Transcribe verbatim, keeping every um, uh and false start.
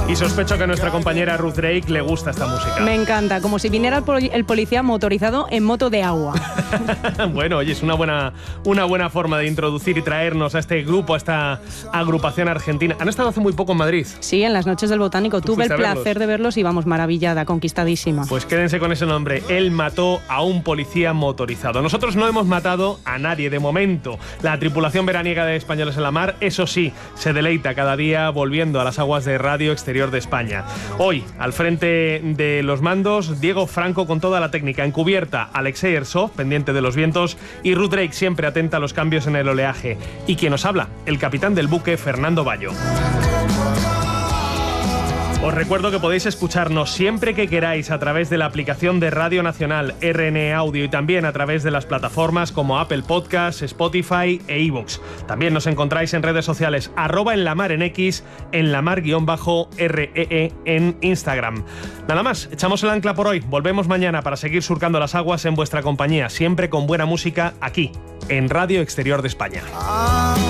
Y sospecho que a nuestra compañera Ruth Drake le gusta esta música. Me encanta, como si viniera el, poli- el policía motorizado en moto de agua. Bueno, oye, es una buena, una buena forma de introducir y traernos a este grupo, a esta agrupación argentina. Han estado hace muy poco en Madrid. Sí, en las noches del Botánico. Tuve el placer verlos? de verlos y vamos, maravillada, conquistadísima. Pues quédense con ese nombre. Él mató a un policía motorizado. Nosotros no hemos matado a nadie de momento. La tripulación veraniega de Españoles en la Mar, eso sí, se deleita cada día volviendo a las aguas de Radio Exterior de España. Hoy, al frente de los mandos, Diego Franco con toda la técnica encubierta, Alexei Ersov, pendiente de los vientos, y Ruth Drake, siempre atenta a los cambios en el oleaje. Y quien nos habla, el capitán del buque, Fernando Bayo. Os recuerdo que podéis escucharnos siempre que queráis a través de la aplicación de Radio Nacional, R N E Audio, y también a través de las plataformas como Apple Podcasts, Spotify e iVoox. También nos encontráis en redes sociales, arroba en la mar en X, en la mar guión bajo R E E en Instagram. Nada más, echamos el ancla por hoy. Volvemos mañana para seguir surcando las aguas en vuestra compañía, siempre con buena música aquí, en Radio Exterior de España.